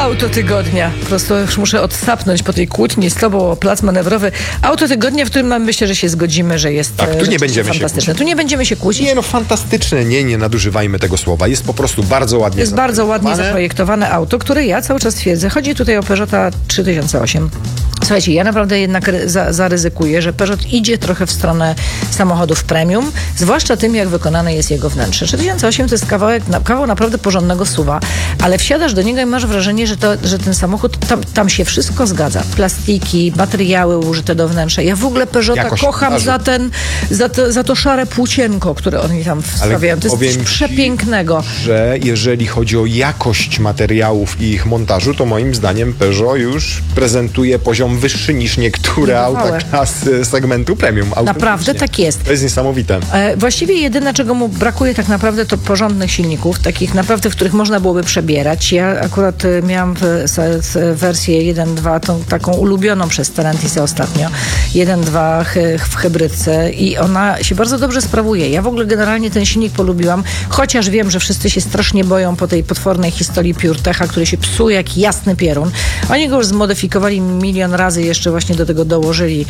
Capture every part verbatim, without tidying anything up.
Auto tygodnia. Po prostu już muszę odsapnąć po tej kłótni z tobą o plac manewrowy. Auto tygodnia, w którym myślę, że się zgodzimy, że jest tak, tu nie będziemy fantastyczne. się kłócić. Tu nie będziemy się kłócić. Nie, no fantastyczne, nie, nie nadużywajmy tego słowa. Jest po prostu bardzo ładnie Jest bardzo ładnie zaprojektowane auto, które ja cały czas twierdzę. Chodzi tutaj o Peugeota trzy tysiące osiem. Słuchajcie, ja naprawdę jednak za, zaryzykuję, że Peugeot idzie trochę w stronę samochodów premium, zwłaszcza tym, jak wykonane jest jego wnętrze. trzy tysiące osiem to jest kawałek, kawał naprawdę porządnego suwa, ale wsiadasz do niego i masz wrażenie, że, to, że ten samochód, tam, tam się wszystko zgadza. Plastiki, materiały użyte do wnętrza. Ja w ogóle Peugeota Jakoś kocham za, ten, za, to, za to szare płócienko, które oni tam wstawiają. To jest coś przepięknego. Ci, że jeżeli chodzi o jakość materiałów i ich montażu, to moim zdaniem Peugeot już prezentuje poziom wyższy niż niektóre auta klasy segmentu premium. Naprawdę tak jest. To jest niesamowite. E, właściwie jedyne, czego mu brakuje tak naprawdę, to porządnych silników, takich naprawdę, w których można byłoby przebierać. Ja akurat e, miałam w, w, w wersję jeden dwa, tą taką ulubioną przez Stellantisa ostatnio, jeden dwa w hybrydce i ona się bardzo dobrze sprawuje. Ja w ogóle generalnie ten silnik polubiłam, chociaż wiem, że wszyscy się strasznie boją po tej potwornej historii PureTecha, który się psuje jak jasny pierun. Oni go już zmodyfikowali milion razy, jeszcze właśnie do tego dołożyli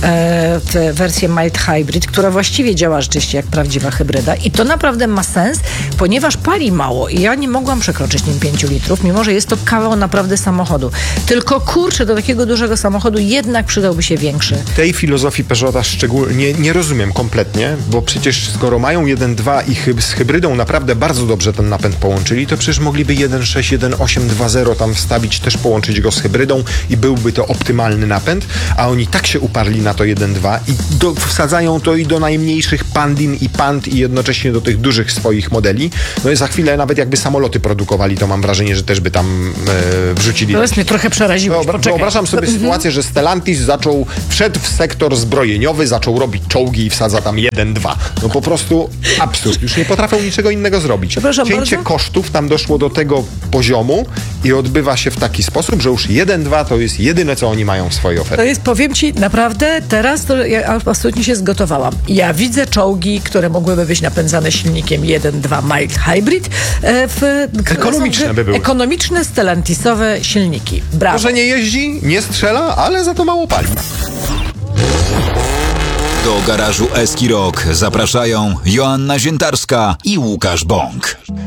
e, tę wersję Mild Hybrid, która właściwie działa rzeczywiście jak prawdziwa hybryda i to naprawdę ma sens, ponieważ pali mało i ja nie mogłam przekroczyć nim pięciu litrów, mimo że jest to kawał naprawdę samochodu. Tylko kurczę, do takiego dużego samochodu jednak przydałby się większy. Tej filozofii Peugeota szczególnie nie rozumiem kompletnie, bo przecież skoro mają jeden dwa i hyb, z hybrydą naprawdę bardzo dobrze ten napęd połączyli, to przecież mogliby jeden sześć, jeden osiem, dwa zero tam wstawić, też połączyć go z hybrydą i byłby to optymalny napęd, a oni tak się uparli na to jeden dwa i do, wsadzają to i do najmniejszych Pandin i Pant i jednocześnie do tych dużych swoich modeli. No i za chwilę nawet jakby samoloty produkowali, to mam wrażenie, że też by tam e, wrzucili. To jest mnie trochę przeraziło. Wyobrażam sobie to, sytuację, że Stellantis zaczął, wszedł w sektor zbrojeniowy, zaczął robić czołgi i wsadza tam jeden dwa. No po prostu absurd. Już nie potrafią niczego innego zrobić. Cięcie bardzo? kosztów tam doszło do tego poziomu i odbywa się w taki sposób, że już jeden dwa to jest jedyne, co oni mają w swojej ofercie. To jest, powiem ci, naprawdę teraz to ja absolutnie się zgotowałam. Ja widzę czołgi, które mogłyby być napędzane silnikiem jeden dwa Mild Hybrid. E, w, ekonomiczne by były. Ekonomiczne, stellantisowe silniki. Brawo. Może nie jeździ, nie strzela, ale za to mało pali. Do garażu Eski Rock zapraszają Joanna Ziętarska i Łukasz Bąk.